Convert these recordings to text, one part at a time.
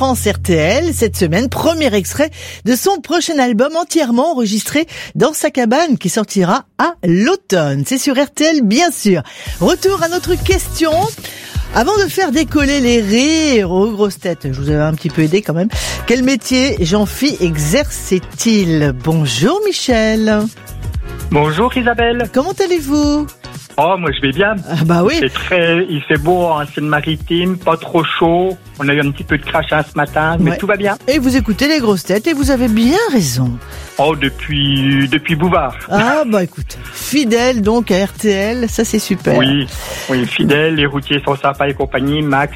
France RTL. Cette semaine, premier extrait de son prochain album entièrement enregistré dans sa cabane qui sortira à l'automne. C'est sur RTL, bien sûr. Retour à notre question. Avant de faire décoller les rires aux grosses têtes, je vous avais un petit peu aidé quand même. Quel métier Jean-Phi exerçait-il? Bonjour Michel. Bonjour Isabelle. Comment allez-vous? Oh, moi je vais bien. Ah bah oui. Il fait beau en Seine-Maritime, pas trop chaud. On a eu un petit peu de crachin ce matin, mais tout va bien. Et vous écoutez les grosses têtes et vous avez bien raison. Oh, depuis Bouvard. Ah bah écoute, fidèle donc à RTL, ça c'est super. Oui, fidèle, les routiers sont sympas et compagnie, Max.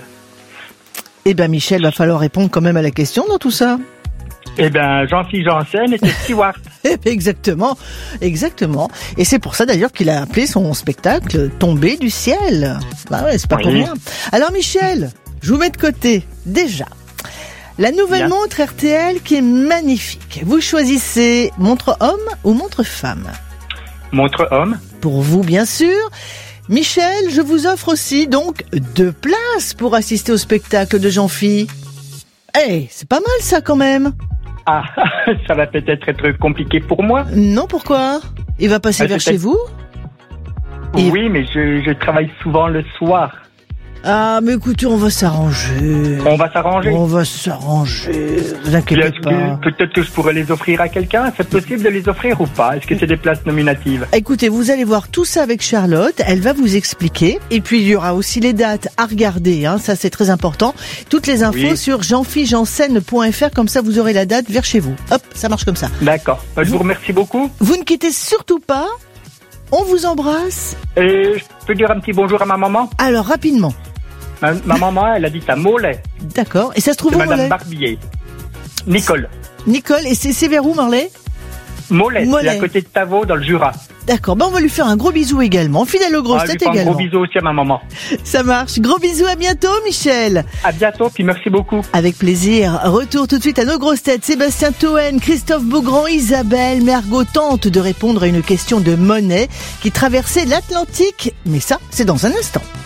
Eh ben Michel, va falloir répondre quand même à la question dans tout ça. Eh ben, Jean-Philippe Janssen était steward. Exactement. Et c'est pour ça d'ailleurs qu'il a appelé son spectacle Tombé du ciel. Bah ouais, c'est pas pour rien. Alors Michel, je vous mets de côté. Déjà, la nouvelle montre RTL qui est magnifique. Vous choisissez montre homme ou montre femme? Montre homme. Pour vous, bien sûr. Michel, je vous offre aussi donc 2 places pour assister au spectacle de Jean-Phi. C'est pas mal ça quand même. Ah, ça va peut-être être compliqué pour moi. Non, pourquoi? Il va passer vers chez vous? Oui, mais je travaille souvent le soir. Ah, mais écoutez, on va s'arranger. On va s'arranger. Vous inquiétez pas. Peut-être que je pourrais les offrir à quelqu'un. C'est possible de les offrir ou pas? Est-ce que c'est des places nominatives? Écoutez, vous allez voir tout ça avec Charlotte. Elle va vous expliquer. Et puis, il y aura aussi les dates à regarder. Ça, c'est très important. Toutes les infos sur jeanphijanssen.fr. Comme ça, vous aurez la date vers chez vous. Hop, ça marche comme ça. D'accord. Je vous remercie beaucoup. Vous ne quittez surtout pas. On vous embrasse. Et je peux dire un petit bonjour à ma maman? Alors, rapidement. Ma maman, elle habite à Mollet. D'accord. Et ça se trouve où, Mollet? Madame Barbier. Nicole. Et c'est vers où, Marley? Mollet. C'est à côté de Tavaux, dans le Jura. D'accord. On va lui faire un gros bisou également. Fidèle aux grosses têtes également. Un gros bisou aussi à ma maman. Ça marche. Gros bisous. À bientôt, Michel. À bientôt. Puis merci beaucoup. Avec plaisir. Retour tout de suite à nos grosses têtes. Sébastien Toen, Christophe Beaugrand, Isabelle Mergo tentent de répondre à une question de monnaie qui traversait l'Atlantique. Mais ça, c'est dans un instant.